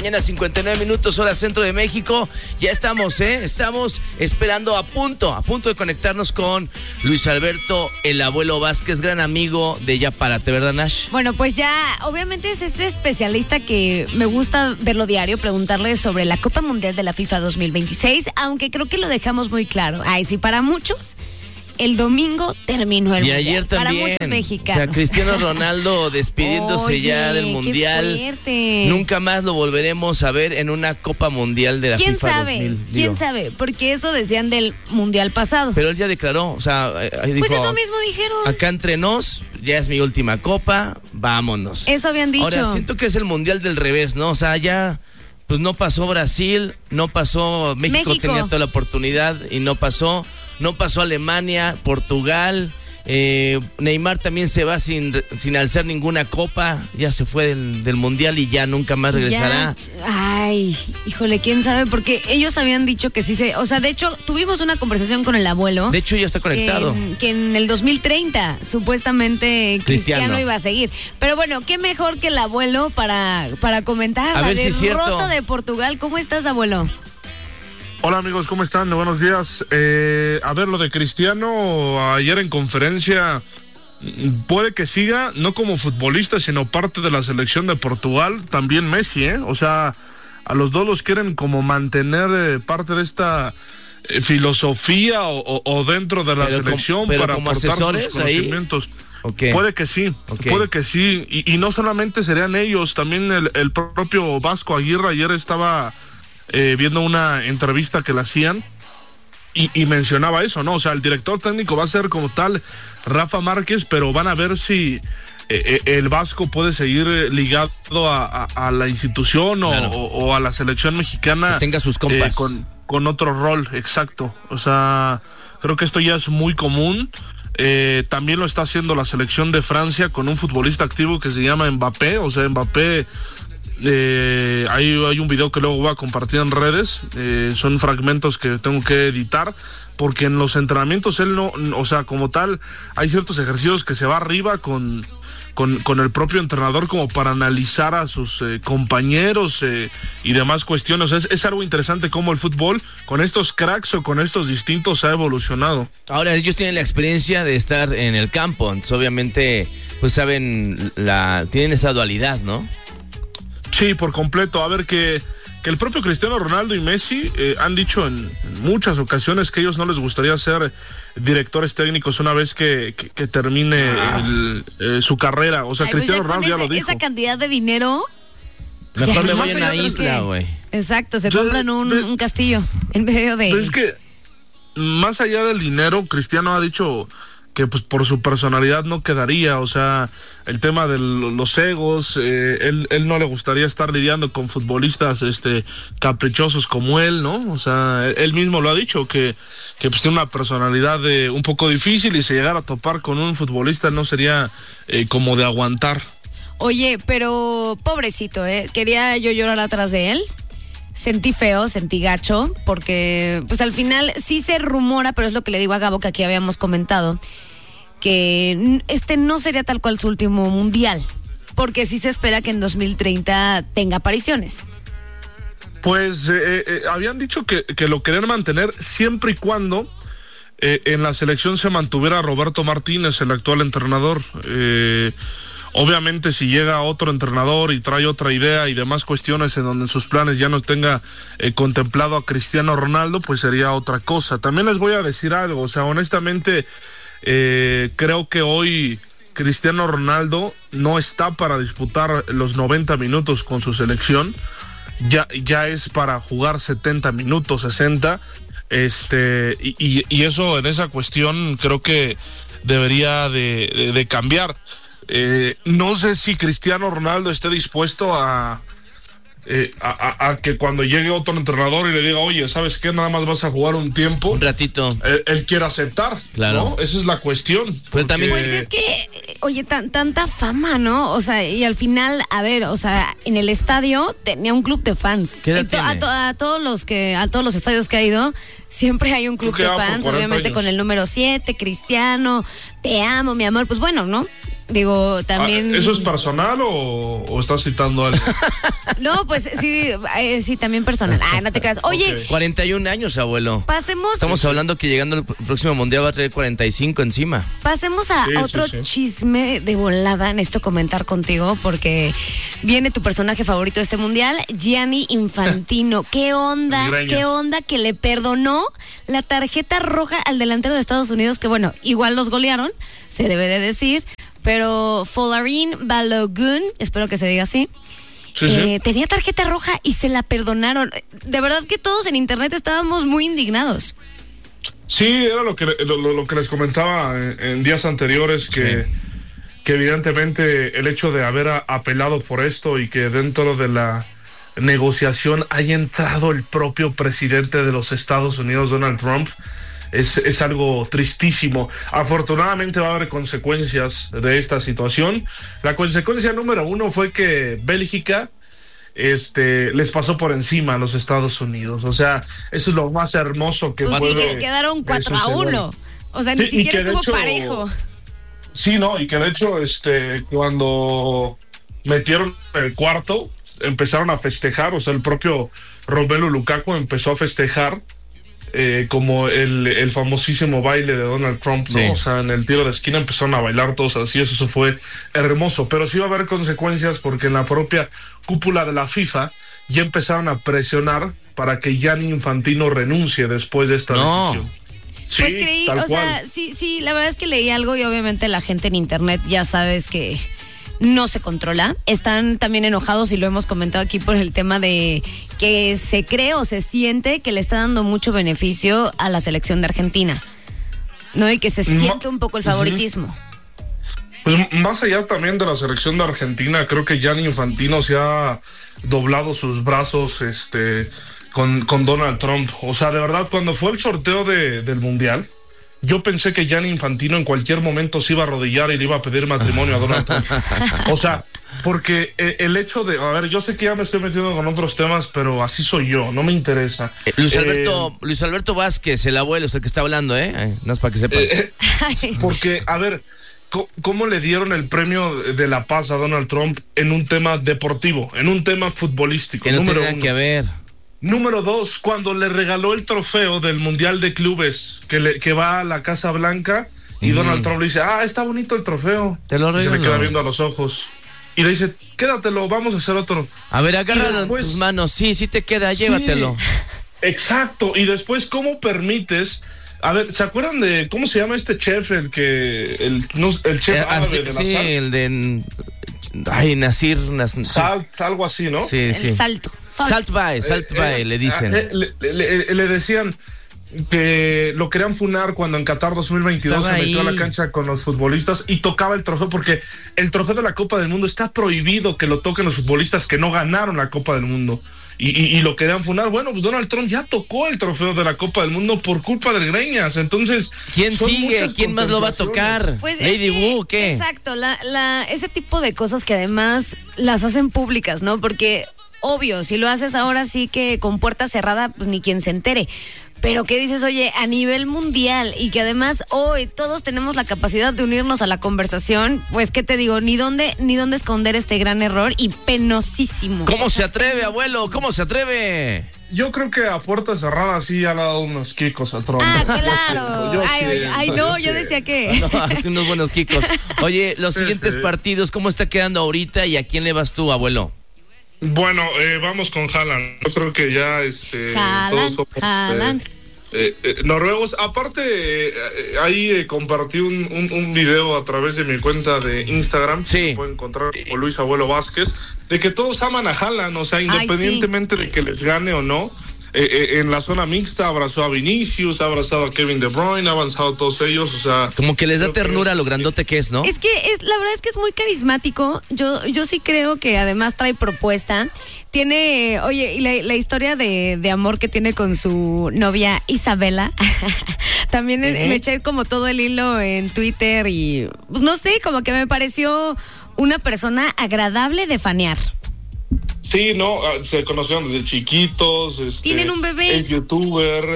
mañana, 59 minutos, hora centro de México. Ya estamos, estamos esperando a punto de conectarnos con Luis Alberto, el abuelo Vázquez, gran amigo de Ya Párate, ¿verdad, Nash? Bueno, pues ya, obviamente es este especialista que me gusta verlo diario, preguntarle sobre la Copa Mundial de la FIFA 2026, aunque creo que lo dejamos muy claro. Ay, sí, para muchos, el domingo terminó el Mundial. Y ayer también. Para muchos mexicanos. O sea, Cristiano Ronaldo despidiéndose ya del Mundial. Qué fuerte. Nunca más lo volveremos a ver en una Copa Mundial de la FIFA 2000. ¿Quién sabe? Porque eso decían del Mundial pasado. Pero él ya declaró, o sea, dijo, pues eso mismo dijeron. Acá entre nos, ya es mi última Copa, vámonos. Eso habían dicho. Ahora, siento que es el Mundial del revés, ¿no? O sea, ya... Pues no pasó Brasil, no pasó México tenía toda la oportunidad y no pasó Alemania, Portugal, Neymar también se va sin alzar ninguna copa, ya se fue del Mundial y ya nunca más regresará. Ay, híjole, quién sabe, porque ellos habían dicho que sí o sea, de hecho, tuvimos una conversación con el abuelo. De hecho, ya está conectado. Que en el 2030, supuestamente, Cristiano iba a seguir. Pero bueno, qué mejor que el abuelo para comentar a la ver derrota de Portugal. ¿Cómo estás, abuelo? Hola amigos, ¿cómo están? Buenos días. A ver, lo de Cristiano ayer en conferencia, puede que siga, no como futbolista, sino parte de la selección de Portugal, también Messi, O sea, a los dos los quieren como mantener parte de esta filosofía o dentro de la selección pero para como aportar asesores sus conocimientos. Okay. Puede que sí, puede que sí. Y no solamente serían ellos, también el propio Vasco Aguirre ayer estaba... viendo una entrevista que le hacían y mencionaba eso, ¿no? O sea, el director técnico va a ser como tal Rafa Márquez, pero van a ver si el Vasco puede seguir ligado a la institución o a la selección mexicana. Que tenga sus compas. Con otro rol, exacto. O sea, creo que esto ya es muy común. También lo está haciendo la selección de Francia con un futbolista activo que se llama Mbappé. O sea, Mbappé... hay un video que luego voy a compartir en redes, son fragmentos que tengo que editar, porque en los entrenamientos él no, o sea, como tal, hay ciertos ejercicios que se va arriba con el propio entrenador como para analizar a sus compañeros y demás cuestiones. Es algo interesante cómo el fútbol con estos cracks o con estos distintos ha evolucionado. Ahora ellos tienen la experiencia de estar en el campo, entonces obviamente pues saben tienen esa dualidad, ¿no? Sí, por completo. A ver, que el propio Cristiano Ronaldo y Messi han dicho en muchas ocasiones que a ellos no les gustaría ser directores técnicos una vez que termine su carrera. O sea, ay, Cristiano pues Ronaldo ya lo dijo. Esa cantidad de dinero... Mejor me voy a una isla, güey. Exacto, se compran un castillo en medio de... Pues es que, más allá del dinero, Cristiano ha dicho... que pues por su personalidad no quedaría, o sea, el tema de los egos, él no le gustaría estar lidiando con futbolistas caprichosos como él, ¿no? O sea, él mismo lo ha dicho, que pues tiene una personalidad un poco difícil y si llegara a topar con un futbolista no sería como de aguantar. Oye, pero pobrecito, quería yo llorar atrás de él. Sentí feo, sentí gacho, porque pues al final sí se rumora, pero es lo que le digo a Gabo que aquí habíamos comentado, que no sería tal cual su último mundial, porque sí se espera que en 2030 tenga apariciones. Pues habían dicho que lo querían mantener siempre y cuando en la selección se mantuviera Roberto Martínez, el actual entrenador. Obviamente si llega otro entrenador y trae otra idea y demás cuestiones en donde en sus planes ya no tenga contemplado a Cristiano Ronaldo, pues sería otra cosa. También les voy a decir algo, o sea, honestamente creo que hoy Cristiano Ronaldo no está para disputar los 90 minutos con su selección, ya es para jugar 70 minutos, 60, y eso en esa cuestión creo que debería de cambiar. No sé si Cristiano Ronaldo esté dispuesto a que cuando llegue otro entrenador y le diga, oye, ¿sabes qué? Nada más vas a jugar un tiempo. Un ratito. Él quiere aceptar, claro, ¿no? Esa es la cuestión. Pero también... Pues es que, oye, tanta fama, ¿no? O sea, y al final, a ver, o sea, en el estadio tenía un club de fans. ¿Qué edad tiene? A todos los estadios que ha ido, siempre hay un club de fans, obviamente años. Con el número 7, Cristiano, te amo, mi amor. Pues bueno, ¿no? Digo, también... ¿Eso es personal o estás citando algo? No, pues sí, también personal. No te creas. Oye... Okay. 41 años, abuelo. Pasemos... Estamos hablando que llegando al próximo mundial va a traer 45 encima. Pasemos a otro chisme de volada. Necesito comentar contigo porque viene tu personaje favorito de este mundial, Gianni Infantino. ¿Qué onda? ¿Qué onda que le perdonó la tarjeta roja al delantero de Estados Unidos? Que bueno, igual los golearon, se debe de decir, pero Folarin Balogun, espero que se diga así, tenía tarjeta roja y se la perdonaron. De verdad que todos en internet estábamos muy indignados. Sí, era lo que les comentaba en días anteriores, que evidentemente el hecho de haber apelado por esto y que dentro de la negociación haya entrado el propio presidente de los Estados Unidos, Donald Trump, es algo tristísimo. Afortunadamente va a haber consecuencias de esta situación. La consecuencia número 1 fue que Bélgica les pasó por encima a los Estados Unidos. O sea, eso es lo más hermoso que pues sí, que quedaron 4-1. O sea, ni siquiera estuvo parejo. Sí, no, y que de hecho, cuando metieron el cuarto, empezaron a festejar. O sea, el propio Romelu Lukaku empezó a festejar como el famosísimo baile de Donald Trump, ¿no? Sí. O sea, en el tiro de esquina empezaron a bailar todos así, eso fue hermoso, pero sí va a haber consecuencias porque en la propia cúpula de la FIFA ya empezaron a presionar para que Gianni Infantino renuncie después de esta decisión. Sí, pues creí, o sea, sí, la verdad es que leí algo y obviamente la gente en internet ya sabes que no se controla. Están también enojados y lo hemos comentado aquí por el tema de que se cree o se siente que le está dando mucho beneficio a la selección de Argentina, ¿no? Y que se siente un poco el favoritismo. Pues más allá también de la selección de Argentina, creo que Gianni Infantino se ha doblado sus brazos con Donald Trump. O sea, de verdad, cuando fue el sorteo del Mundial, yo pensé que Gianni Infantino en cualquier momento se iba a arrodillar y le iba a pedir matrimonio a Donald Trump. O sea, porque el hecho de... A ver, yo sé que ya me estoy metiendo con otros temas, pero así soy yo, no me interesa. Luis Alberto Vázquez, el abuelo, es el que está hablando, no es para que sepan. Porque, a ver, ¿cómo le dieron el premio de la paz a Donald Trump en un tema deportivo, en un tema futbolístico? Que no tenía que ver. Número 2, cuando le regaló el trofeo del Mundial de Clubes, que va a la Casa Blanca, y Donald Trump le dice, está bonito el trofeo. Te lo regalo. Se le queda viendo a los ojos. Y le dice, quédatelo, vamos a hacer otro. A ver, agárralo en tus manos. Sí te queda, llévatelo. Exacto. Y después, ¿cómo permites? A ver, ¿se acuerdan de cómo se llama este chef? El chef árabe de la sal. El de... Nasir. Salt, algo así, ¿no? Sí. Salt Bae, le dicen. Le decían que lo querían funar cuando en Qatar 2022 se metió a la cancha con los futbolistas y tocaba el trofeo, porque el trofeo de la Copa del Mundo está prohibido que lo toquen los futbolistas que no ganaron la Copa del Mundo. Y lo querían funar. Bueno, pues Donald Trump ya tocó el trofeo de la Copa del Mundo por culpa del Greñas. Entonces, ¿quién sigue? ¿Quién más lo va a tocar? Pues Lady Wu, ¿qué? Exacto, ese tipo de cosas que además las hacen públicas, ¿no? Porque, obvio, si lo haces ahora sí que con puerta cerrada, pues ni quien se entere. Pero ¿qué dices? Oye, a nivel mundial, y que además hoy todos tenemos la capacidad de unirnos a la conversación, pues ¿qué te digo? Ni dónde esconder este gran error y penosísimo. ¿Cómo se atreve, abuelo? ¿Cómo se atreve? Yo creo que a puerta cerrada sí ha dado unos kikos a Trump. Claro. Yo decía que... No, hace unos buenos kikos. Oye, los siguientes partidos, ¿cómo está quedando ahorita y a quién le vas tú, abuelo? Bueno, vamos con Haaland. Yo creo que ya todos somos noruegos. Aparte, ahí compartí un video a través de mi cuenta de Instagram. Sí. Que pueden encontrar como Luis Abuelo Vázquez, de que todos aman a Haaland, o sea, independientemente de que les gane o no. En la zona mixta abrazó a Vinicius, ha abrazado a Kevin De Bruyne, ha avanzado a todos ellos, o sea... Como que les da ternura lo grandote que es, ¿no? Es que la verdad es que es muy carismático. Yo sí creo que además trae propuesta. Tiene, oye, y la historia de amor que tiene con su novia Isabela. También me eché como todo el hilo en Twitter y pues, no sé, como que me pareció una persona agradable de fanear. Sí, no, se conocieron desde chiquitos. Tienen un bebé. Es youtuber.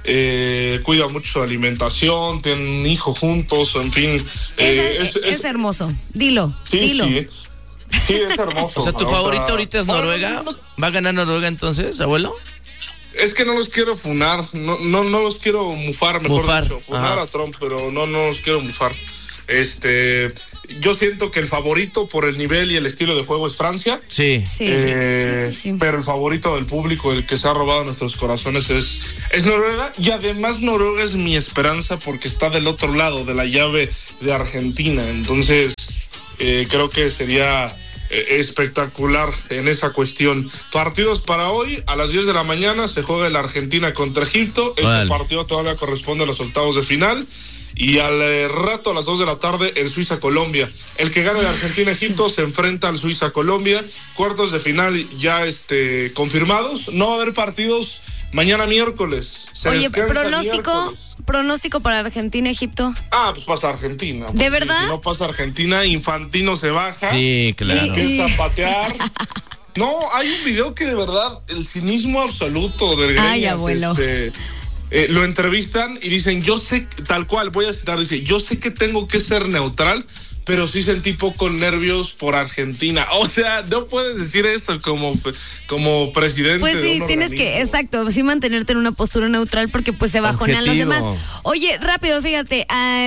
cuida mucho su alimentación, tienen un hijo juntos, en fin. Es hermoso, dilo. Sí, es hermoso. O sea, ¿tu favorito ahorita es Noruega? ¿Va a ganar Noruega entonces, abuelo? Es que no los quiero funar, no los quiero mufar, mejor dicho. Funar a Trump, pero no los quiero mufar. Yo siento que el favorito por el nivel y el estilo de juego es Francia. Sí. Pero el favorito del público, el que se ha robado nuestros corazones es Noruega. Y además Noruega es mi esperanza porque está del otro lado de la llave de Argentina. Entonces creo que sería espectacular en esa cuestión. Partidos para hoy, a las 10 de la mañana se juega la Argentina contra Egipto. Este partido todavía corresponde a los octavos de final. Y al rato, a las 2 de la tarde, el Suiza-Colombia. El que gane de Argentina-Egipto se enfrenta al Suiza-Colombia. Cuartos de final ya confirmados. No va a haber partidos mañana miércoles. Oye, pronóstico para Argentina-Egipto. Pues pasa Argentina. ¿De verdad? Si no pasa Argentina, Infantino se baja. Sí, claro. Empieza a patear. No, hay un video que de verdad, el cinismo absoluto del Greñas. Ay, abuelo. Lo entrevistan y dicen, yo sé, tal cual, voy a citar, dice, yo sé que tengo que ser neutral, pero sí sentí poco nervios por Argentina. O sea, no puedes decir eso como presidente. Pues sí, tienes organismo. que, exacto, sí mantenerte en una postura neutral porque pues se bajonean los demás. Oye, rápido, fíjate,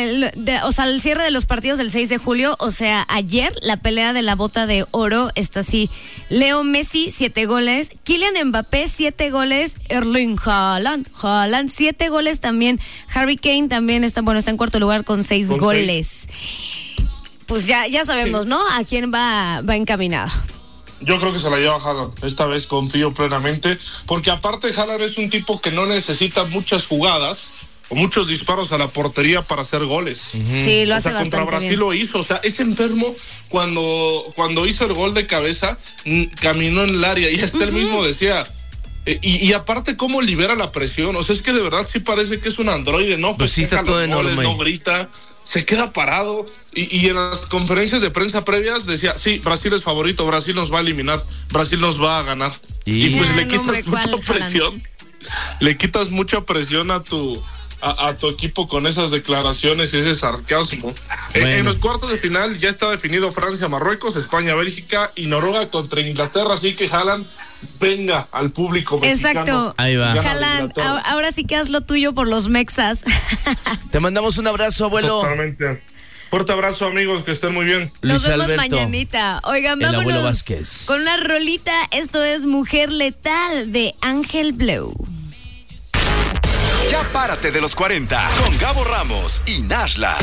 el cierre de los partidos del 6 de julio, o sea, ayer la pelea de la bota de oro está así. Leo Messi, 7 goles, Kylian Mbappé, 7 goles, Erling Haaland, 7 goles también, Harry Kane también está en cuarto lugar con 6 goles. Pues ya sabemos, ¿no? A quién va encaminado. Yo creo que se la lleva Haaland. Esta vez confío plenamente, porque aparte Haaland es un tipo que no necesita muchas jugadas o muchos disparos a la portería para hacer goles. Sí, lo hace bastante contra Brasil bien. Lo hizo, o sea, es enfermo cuando hizo el gol de cabeza, caminó en el área y hasta él mismo decía... Y aparte cómo libera la presión, o sea, es que de verdad sí parece que es un androide, ¿no? Pues sí está todo enorme. No grita, se queda parado y en las conferencias de prensa previas decía, sí, Brasil es favorito, Brasil nos va a eliminar, Brasil nos va a ganar. Y pues le quitas mucha presión, le quitas mucha presión a tu equipo con esas declaraciones y ese sarcasmo. En los cuartos de final ya está definido Francia-Marruecos, España-Bélgica y Noruega contra Inglaterra, así que Haaland, venga al público mexicano. Exacto. Ahí va. Haaland, ahora sí que haz lo tuyo por los mexas. Te mandamos un abrazo, abuelo. Totalmente. Fuerte abrazo, amigos, que estén muy bien. Nos Luis vemos Alberto, mañanita. Oigan, el abuelo vámonos Vázquez. con una rolita. Esto es Mujer Letal de Ángel Bleu. Ya párate de los 40 con Gabo Ramos y Nashla.